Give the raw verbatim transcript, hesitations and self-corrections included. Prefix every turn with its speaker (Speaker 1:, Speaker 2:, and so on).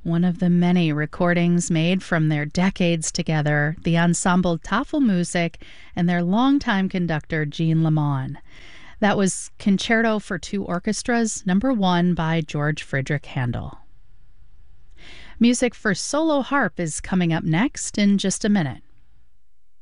Speaker 1: one of the many recordings made from their decades together, the ensemble Tafelmusik and their longtime conductor Jean Lamond. That was Concerto for Two Orchestras, number one by George Friedrich Handel. Music for solo harp is coming up next in just a minute.